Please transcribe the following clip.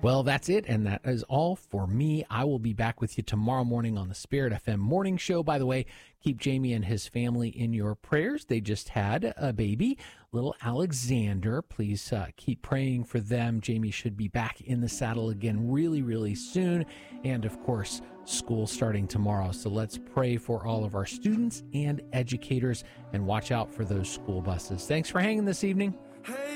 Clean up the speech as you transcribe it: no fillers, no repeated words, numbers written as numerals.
Well, that's it, and that is all for me. I will be back with you tomorrow morning on the Spirit FM Morning Show. By the way, keep Jamie and his family in your prayers. They just had a baby, little Alexander. Please keep praying for them. Jamie should be back in the saddle again really, really soon. And, of course, school starting tomorrow. So let's pray for all of our students and educators and watch out for those school buses. Thanks for hanging this evening.